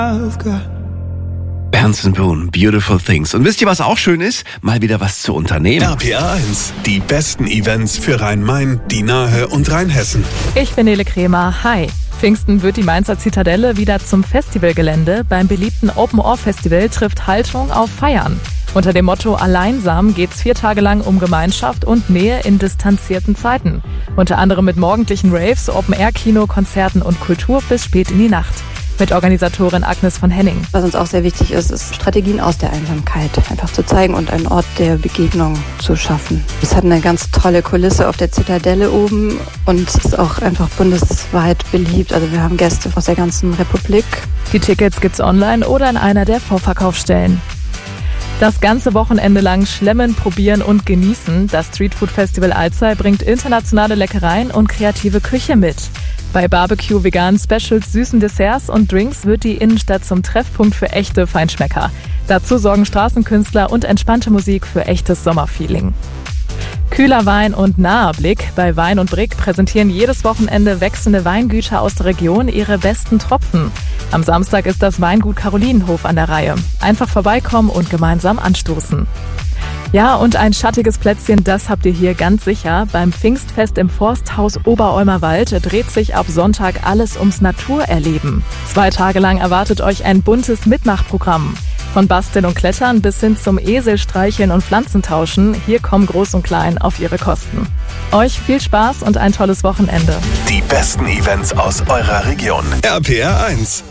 Benson Boone, Beautiful Things. Und wisst ihr, was auch schön ist? Mal wieder was zu unternehmen. RPR 1, die besten Events für Rhein-Main, die Nahe und Rheinhessen. Ich bin Nele Kremer. Hi. Pfingsten wird die Mainzer Zitadelle wieder zum Festivalgelände. Beim beliebten Open-Air-Festival trifft Haltung auf Feiern. Unter dem Motto Alleinsam geht's 4 Tage lang um Gemeinschaft und Nähe in distanzierten Zeiten. Unter anderem mit morgendlichen Raves, Open-Air-Kino, Konzerten und Kultur bis spät in die Nacht. Mit Organisatorin Agnes von Henning. Was uns auch sehr wichtig ist, ist Strategien aus der Einsamkeit einfach zu zeigen und einen Ort der Begegnung zu schaffen. Es hat eine ganz tolle Kulisse auf der Zitadelle oben und ist auch einfach bundesweit beliebt. Also wir haben Gäste aus der ganzen Republik. Die Tickets gibt's online oder in einer der Vorverkaufsstellen. Das ganze Wochenende lang schlemmen, probieren und genießen. Das Streetfood Festival Alzey bringt internationale Leckereien und kreative Küche mit. Bei Barbecue, veganen Specials, süßen Desserts und Drinks wird die Innenstadt zum Treffpunkt für echte Feinschmecker. Dazu sorgen Straßenkünstler und entspannte Musik für echtes Sommerfeeling. Kühler Wein und naher Blick. Bei Wein und Brick präsentieren jedes Wochenende wechselnde Weingüter aus der Region ihre besten Tropfen. Am Samstag ist das Weingut Karolinenhof an der Reihe. Einfach vorbeikommen und gemeinsam anstoßen. Ja, und ein schattiges Plätzchen, das habt ihr hier ganz sicher. Beim Pfingstfest im Forsthaus Oberolmerwald dreht sich ab Sonntag alles ums Naturerleben. 2 Tage lang erwartet euch ein buntes Mitmachprogramm. Von Basteln und Klettern bis hin zum Eselstreicheln und Pflanzentauschen. Hier kommen Groß und Klein auf ihre Kosten. Euch viel Spaß und ein tolles Wochenende. Die besten Events aus eurer Region. RPR 1.